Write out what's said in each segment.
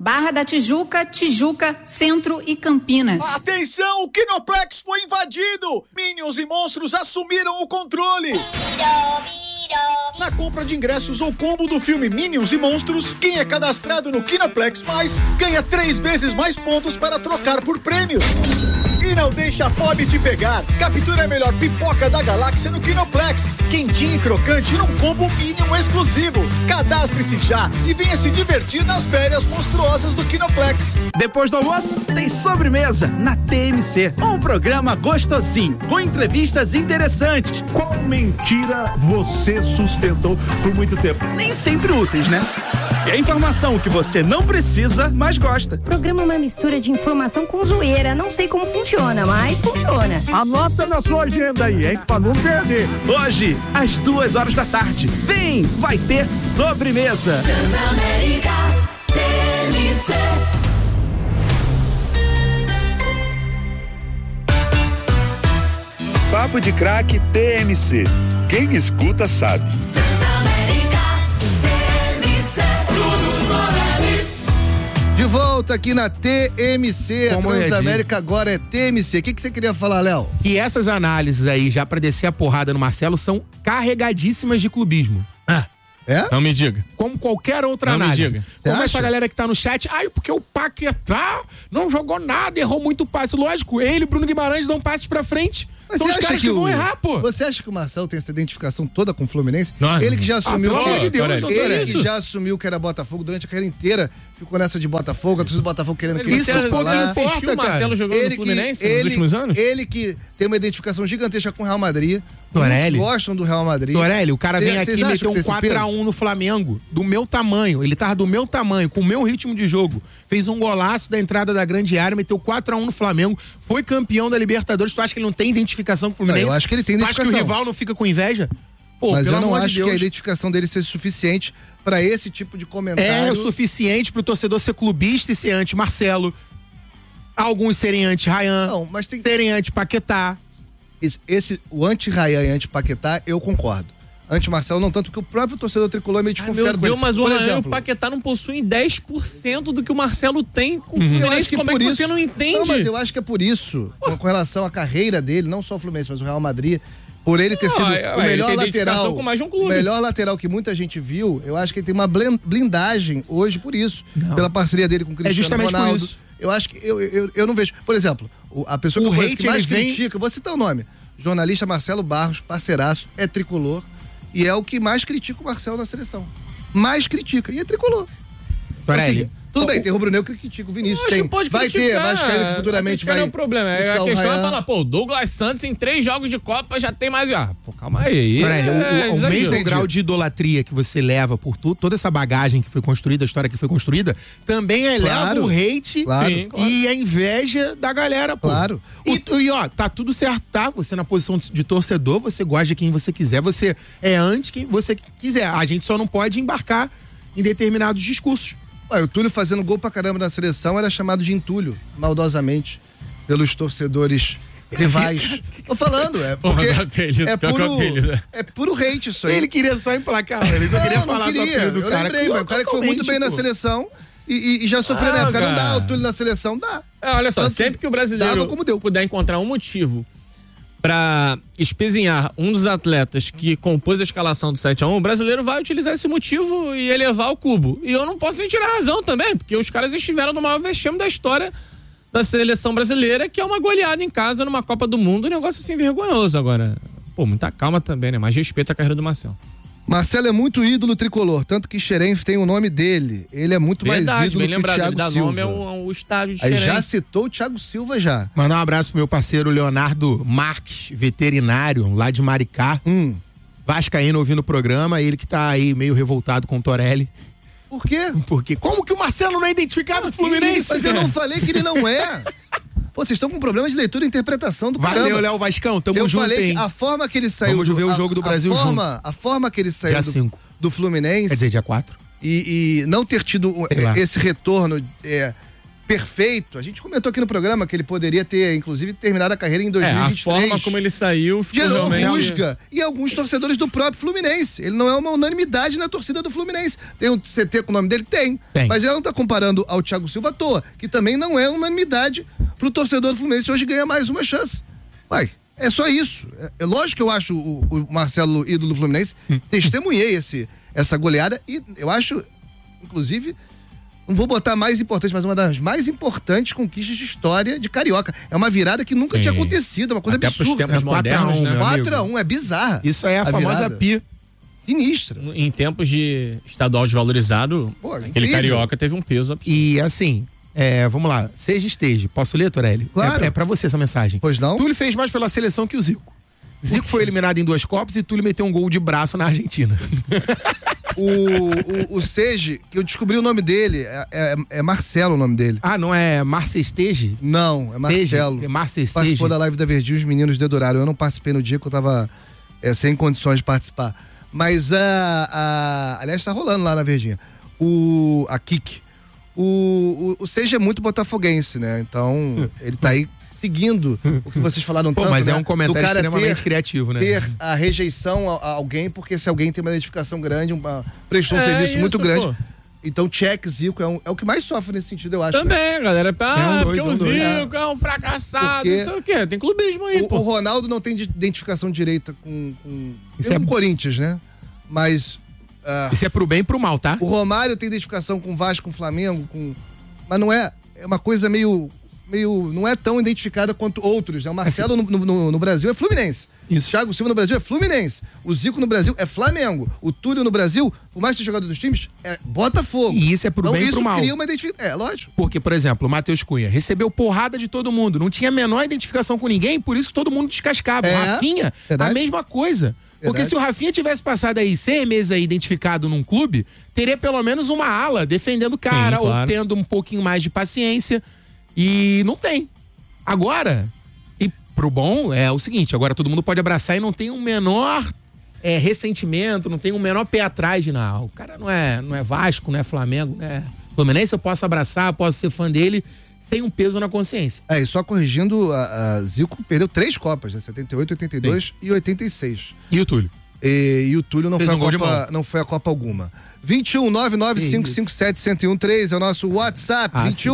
Barra da Tijuca, Tijuca, Centro e Campinas. Atenção, o Kinoplex foi invadido! Minions e monstros assumiram o controle! Na compra de ingressos ou combo do filme Minions e Monstros, quem é cadastrado no Kinoplex Mais ganha 3 vezes mais pontos para trocar por prêmios. E não deixa a fome te pegar. Captura a melhor pipoca da galáxia no Kinoplex. Quentinha e crocante num combo Minion exclusivo. Cadastre-se já e venha se divertir nas férias monstruosas do Kinoplex. Depois do almoço, tem sobremesa na TMC. Um programa gostosinho, com entrevistas interessantes. Qual mentira você sustentou por muito tempo? Nem sempre úteis, né? E a informação que você não precisa, mas gosta. O programa é uma mistura de informação com zoeira. Não sei como funciona, mas funciona. Anota na sua agenda aí, hein? Pra não perder. Hoje, às 2h da tarde. Vem, vai ter sobremesa. Transamérica TMC. Papo de Craque TMC. Quem escuta sabe. De volta aqui na TMC, Como a Transamérica agora é TMC. O que você queria falar, Léo? Que essas análises aí, já pra descer a porrada no Marcelo, são carregadíssimas de clubismo. É? Não me diga. Como qualquer outra Não análise. me diga. Como essa galera que tá no chat, porque o Paquetá não jogou nada, errou muito passe. Lógico, ele e Bruno Guimarães dão passes pra frente. Mas são os caras que vão errar, pô. Você acha que o Marcelo tem essa identificação toda com o Fluminense? Não, ele que já assumiu pelo amor de Deus, ele que já assumiu que era Botafogo durante a carreira inteira, ficou nessa de Botafogo, a torcida do Botafogo querendo que Isso pouco importa, o Marcelo jogou no Fluminense nos últimos anos? Ele que tem uma identificação gigantesca com o Real Madrid. Torelli. Muitos gostam do Real Madrid. Torelli, o cara vem aqui e meteu um 4x1 no Flamengo, do meu tamanho. Ele tava do meu tamanho, com o meu ritmo de jogo. Fez um golaço da entrada da grande área, meteu 4x1 no Flamengo, foi campeão da Libertadores. Tu acha que ele não tem identificação com o Fluminense? Não, eu acho que ele tem identificação. Tu acha que o rival não fica com inveja? Pô, mas eu não acho de que a identificação dele seja suficiente pra esse tipo de comentário. É o suficiente pro torcedor ser clubista e ser anti-Marcelo. Alguns serem anti-Ryan, serem anti-Paquetá. O anti-Ryan e anti-Paquetá, eu concordo. Anti-Marcelo não tanto, porque o próprio torcedor tricolor é meio desconfiado com ele. Mas o Por Ryan e o exemplo, Paquetá não possuem 10% do que o Marcelo tem com o Fluminense. Como é que você não entende? Não, mas eu acho que é por isso, com relação à carreira dele, não só o Fluminense, mas o Real Madrid, por ele ter sido o melhor lateral, com mais de um clube. O melhor lateral que muita gente viu, eu acho que ele tem uma blindagem hoje por isso, pela parceria dele com o Cristiano justamente Ronaldo. por isso. Eu acho que eu não vejo. Por exemplo, a pessoa que eu conheço que mais critica, vou citar o nome, jornalista Marcelo Barros, parceiraço, é tricolor e é o que mais critica o Marcelo na seleção. Mais critica, e é tricolor. Torelli. Assim, tudo bem, tem rubro-negro que critica o Vinícius. Acho que pode vai criticar. ter, Vascaíno que futuramente vai. Não é o problema. A questão é falar, o Douglas Santos em 3 jogos de Copa já tem mais. Calma aí. O mesmo grau de idolatria que você leva por toda essa bagagem que foi construída, a história que foi construída, também eleva o hate e a inveja da galera, pô. Claro. E ó, tá tudo certo, tá? Você na posição de torcedor, você gosta de quem você quiser, você é anti quem você quiser. A gente só não pode embarcar em determinados discursos. O Túlio fazendo gol pra caramba na seleção era chamado de entulho, maldosamente, pelos torcedores rivais. Tô falando, é puro hate isso aí. Ele queria só emplacar, ele só queria falar do apelido do cara. Lembrei, mas o cara que foi muito bem na seleção e já sofreu na época. Não dá o Túlio na seleção, dá. Olha só, sempre que o brasileiro puder encontrar um motivo pra espezinhar um dos atletas que compôs a escalação do 7x1, o brasileiro vai utilizar esse motivo e elevar o cubo. E eu não posso nem tirar a razão também, porque os caras estiveram no maior vexame da história da seleção brasileira, que é uma goleada em casa numa Copa do Mundo, um negócio assim vergonhoso. Agora, muita calma também, né? Mais respeito à carreira do Marcelo. Marcelo é muito ídolo tricolor, tanto que Xerém tem o nome dele. Ele é muito mais ídolo que o Thiago Silva. Nome ao estádio de Xerém. Aí já citou o Thiago Silva já. Mandar um abraço pro meu parceiro Leonardo Marques, veterinário, lá de Maricá. Vascaíno ouvindo o programa, ele que tá aí meio revoltado com o Torelli. Por quê? Porque como que o Marcelo não é identificado com o Fluminense? Mas eu não falei que ele não é. Pô, vocês estão com problemas de leitura e interpretação do caramba. Valeu, Léo Vascão, tamo junto, falei hein? que a forma que ele saiu... Vamos ver o jogo do Brasil junto. A forma que ele saiu do Fluminense... Quer dizer, dia 4. E não ter tido esse retorno perfeito. A gente comentou aqui no programa que ele poderia ter, inclusive, terminado a carreira em 2023. A forma como ele saiu gerou rusga. E alguns torcedores do próprio Fluminense. Ele não é uma unanimidade na torcida do Fluminense. Tem um CT com o nome dele? Tem. Mas ele não tá comparando ao Thiago Silva à toa, que também não é unanimidade pro torcedor do Fluminense hoje ganhar mais uma chance. Vai. É só isso. É lógico que eu acho o Marcelo ídolo do Fluminense. Testemunhei essa goleada e eu acho, inclusive, não vou botar mais importante, mas uma das mais importantes conquistas de história de Carioca. É uma virada que nunca tinha acontecido, é uma coisa até absurda. Tempos modernos, né? 4-1, é bizarra. Isso aí é a famosa virada. Pi. Sinistra. Em tempos de estadual desvalorizado, aquele Carioca teve um peso absurdo. E assim, vamos lá, seja esteja. Posso ler, Torelli? Claro. É pra você essa mensagem. Pois não? Túlio fez mais pela seleção que o Zico. Zico foi eliminado em 2 Copas e Túlio meteu um gol de braço na Argentina. O Sege, que eu descobri o nome dele, é Marcelo o nome dele. Ah, não é Márcia Estege? Não, é Marcelo. Sege, é Márcia Estege. Participou da live da Verdinha, os meninos deduraram. Eu não participei no dia que eu tava sem condições de participar. Mas aliás, tá rolando lá na Verdinha. A Kik. O Sege é muito botafoguense, né? Então, ele tá aí seguindo o que vocês falaram tanto, mas né? é um comentário extremamente criativo, né? Ter a rejeição a alguém, porque se alguém tem uma identificação grande, prestou um serviço muito grande. Pô. Então, Tchek, Zico é o que mais sofre nesse sentido, eu acho. Também, galera. Porque o Zico é um fracassado, não sei o quê. Tem clubismo aí, pô. O Ronaldo não tem identificação direita com o Corinthians, né? Mas... isso é pro bem e pro mal, tá? O Romário tem identificação com o Vasco, com o Flamengo, mas não é uma coisa meio não é tão identificada quanto outros, né? O Marcelo no Brasil é Fluminense. Isso. O Thiago Silva no Brasil é Fluminense. O Zico no Brasil é Flamengo. O Túlio no Brasil, por mais que seja jogador dos times, é Botafogo. E isso é pro bem e pro mal. Isso cria uma identificação. Lógico. Porque, por exemplo, o Matheus Cunha recebeu porrada de todo mundo, não tinha a menor identificação com ninguém, por isso que todo mundo descascava. O Rafinha, a mesma coisa. Porque se o Rafinha tivesse passado aí 6 meses aí identificado num clube, teria pelo menos uma ala defendendo o cara, ou tendo um pouquinho mais de paciência. E não tem. Agora, e pro bom é o seguinte, agora todo mundo pode abraçar e não tem um menor ressentimento, não tem um menor pé atrás de não. O cara não é Vasco, não é Flamengo, né? Fluminense eu posso abraçar, posso ser fã dele, tem um peso na consciência. E só corrigindo, a Zico perdeu 3 Copas, né? 78, 82 e 86. E o Túlio? E o Túlio não foi a Copa alguma. 21-99557-1013 é o nosso WhatsApp.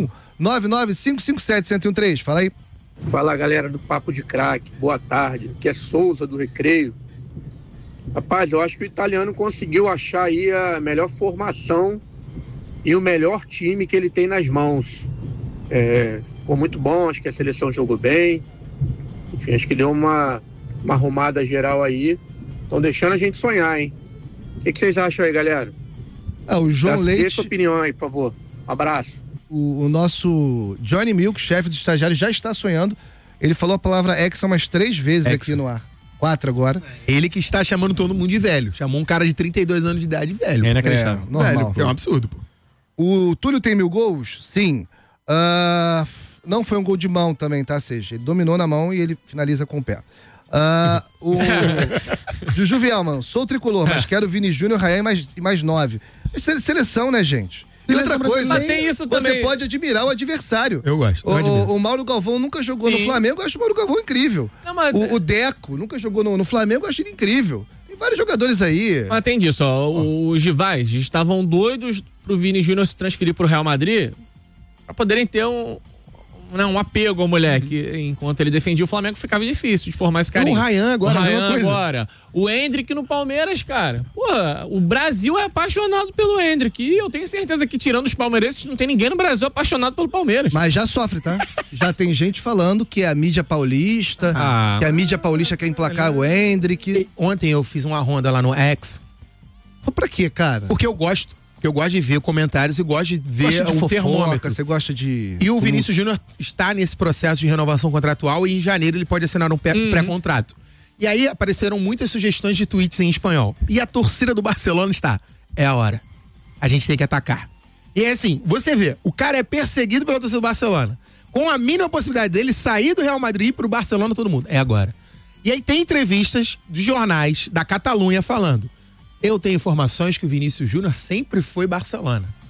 21-99557-1013. Fala aí. Fala, galera do Papo de Craque. Boa tarde. Aqui é Souza do Recreio. Rapaz, eu acho que o italiano conseguiu achar aí a melhor formação e o melhor time que ele tem nas mãos. Ficou muito bom, acho que a seleção jogou bem. Enfim, acho que deu uma arrumada geral aí. Estão deixando a gente sonhar, hein? O que vocês acham aí, galera? O João Leite... Dê sua opinião aí, por favor. Um abraço. O nosso Johnny Milk, chefe do estagiário, já está sonhando. Ele falou a palavra Hexa umas 3 vezes aqui no ar. 4 agora. Ele que está chamando todo mundo de velho. Chamou um cara de 32 anos de idade de velho. É inacreditável. Normal. É um absurdo, pô. O Túlio tem 1000 gols? Sim. Não foi um gol de mão também, tá, Seja? Ele dominou na mão e ele finaliza com o pé. O Juju Vielman, sou tricolor, mas quero Vini Júnior, Rayan e mais 9. Seleção, né, gente? E outra coisa, mas tem isso também. Você pode admirar o adversário. Eu gosto. O Mauro Galvão nunca jogou no Flamengo, eu acho o Mauro Galvão incrível. Não, mas... o Deco nunca jogou no Flamengo, eu acho ele incrível. Tem vários jogadores aí. Mas tem disso, os rivais estavam doidos pro Vini Júnior se transferir pro Real Madrid pra poderem ter um apego ao moleque. Enquanto ele defendia o Flamengo, ficava difícil de formar esse carinho. O Rayan agora. O Endrick no Palmeiras, cara. Porra, o Brasil é apaixonado pelo Endrick. E eu tenho certeza que, tirando os palmeirenses, não tem ninguém no Brasil apaixonado pelo Palmeiras. Mas já sofre, tá? Já tem gente falando que é a mídia paulista, que a mídia paulista quer emplacar o Endrick. Ontem eu fiz uma ronda lá no X. Pra quê, cara? Porque eu gosto. Porque eu gosto de ver comentários e gosto de ver o termômetro. Você gosta de... E o Vinícius Júnior está nesse processo de renovação contratual e em janeiro ele pode assinar um pré-contrato. E aí apareceram muitas sugestões de tweets em espanhol. E a torcida do Barcelona está. É a hora. A gente tem que atacar. E é assim, você vê, o cara é perseguido pela torcida do Barcelona. Com a mínima possibilidade dele sair do Real Madrid pro Barcelona, todo mundo. É agora. E aí tem entrevistas de jornais da Catalunha falando: eu tenho informações que o Vinícius Júnior sempre foi Barcelona.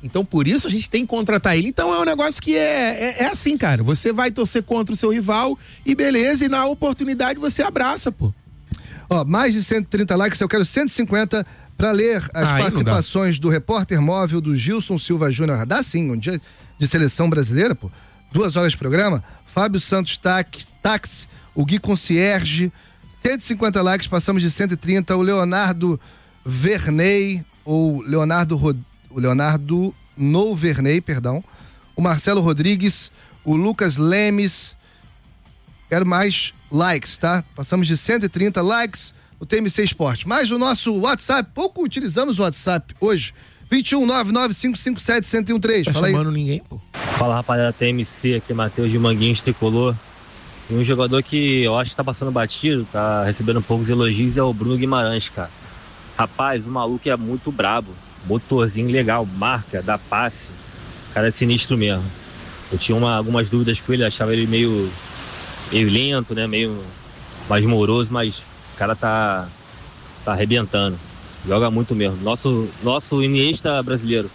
Então, por isso, a gente tem que contratar ele. Então, é um negócio que é assim, cara. Você vai torcer contra o seu rival e beleza, e na oportunidade você abraça, pô. Ó, mais de 130 likes, eu quero 150 para ler as participações do repórter móvel do Gilson Silva Júnior. Dá sim, um dia de seleção brasileira, pô. 2 horas de programa. Fábio Santos Táxi, o Gui Concierge, 150 likes, passamos de 130. O Leonardo Verney, ou Leonardo Nouverney, perdão. O Marcelo Rodrigues, o Lucas Lemes. Quero mais likes, tá? Passamos de 130 likes no TMC Esporte. Mas o nosso WhatsApp, pouco utilizamos o WhatsApp hoje. 21995571013. Tá chamando ninguém, pô. Fala, rapaziada, TMC, aqui é Matheus de Manguinhos Tricolor. E um jogador que eu acho que tá passando batido, tá recebendo poucos elogios, é o Bruno Guimarães, cara. Rapaz, o maluco é muito brabo. Motorzinho legal, marca, dá passe. O cara é sinistro mesmo. Eu tinha algumas dúvidas com ele, achava ele meio lento, né? Meio mais moroso, mas o cara tá arrebentando. Joga muito mesmo. Nosso Iniesta brasileiro.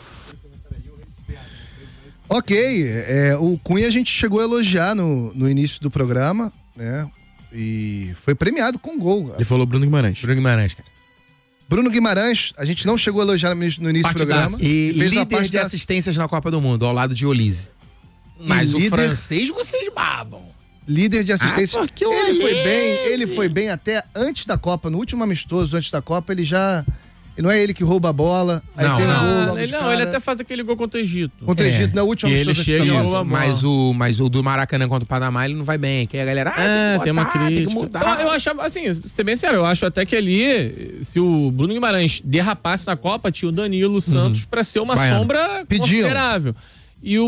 Ok, o Cunha a gente chegou a elogiar no início do programa, né? E foi premiado com gol. Ele falou Bruno Guimarães. Bruno Guimarães, cara. Bruno Guimarães, a gente não chegou a elogiar no início do programa. E líder de assistências na Copa do Mundo, ao lado de Olise. Mas o francês vocês babam. Líder de assistência. Ele foi bem até antes da Copa, no último amistoso antes da Copa, ele já... E não é ele que rouba a bola, aí tem um gol logo de cara. Ele até faz aquele gol contra o Egito. Contra o Egito, na última amistoso. Ele chega e rouba a bola. Mas o do Maracanã contra o Panamá, ele não vai bem. Que a galera, tem uma crítica. Eu achava, assim, ser bem sério, eu acho até que ali, se o Bruno Guimarães derrapasse na Copa, tinha o Danilo Santos pra ser uma sombra considerável. E o